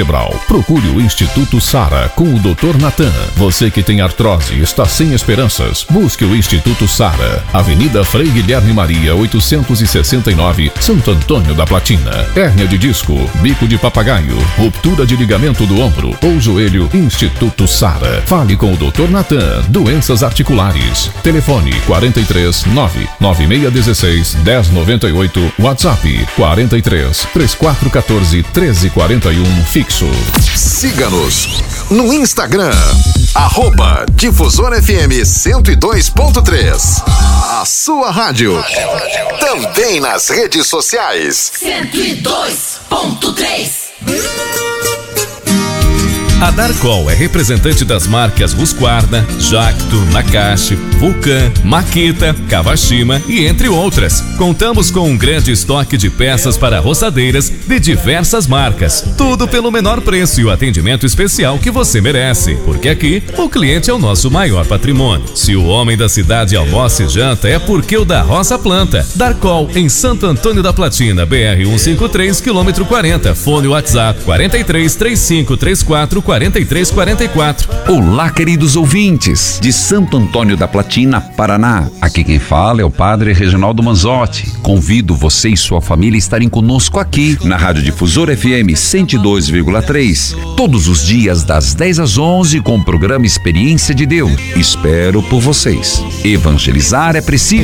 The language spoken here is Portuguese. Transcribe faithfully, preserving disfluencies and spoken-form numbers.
vertebral, procure o Instituto Sara com o doutor Natan. Você que tem artrose e está sem esperanças, busque o Instituto Sara. Avenida Frei Guilherme Maria, oitocentos e sessenta e nove, Santo Antônio da Platina. Hérnia de disco, bico de papagaio, ruptura de ligamento do ombro ou joelho, Instituto Sara. Fale com o doutor Natan. Doenças articulares. Telefone quarenta e três, nove nove seis um seis, um zero nove oito. WhatsApp quarenta e três, três quatro um quatro, treze quarenta e um fixo. Siga-nos no Instagram, arroba Difusora F M cento e dois ponto três. A sua rádio. Também nas redes sociais. cento e dois ponto três. A Darcol é representante das marcas Husqvarna, Jacto, Nakashi, Vulcan, Makita, Kawashima e entre outras. Contamos com um grande estoque de peças para roçadeiras de diversas marcas. Tudo pelo menor preço e o atendimento especial que você merece. Porque aqui, o cliente é o nosso maior patrimônio. Se o homem da cidade almoça e janta, é porque o da roça planta. Darcol, em Santo Antônio da Platina, B R cento e cinquenta e três, quilômetro quarenta. Fone WhatsApp quarenta e três, trinta e cinco, trinta e quatro, quarenta e três quarenta e quatro. Olá, queridos ouvintes de Santo Antônio da Platina, Paraná. Aqui quem fala é o Padre Reginaldo Manzotti. Convido você e sua família a estarem conosco aqui na Rádio Difusora F M cento e dois vírgula três, todos os dias das dez às onze com o programa Experiência de Deus. Espero por vocês. Evangelizar é preciso.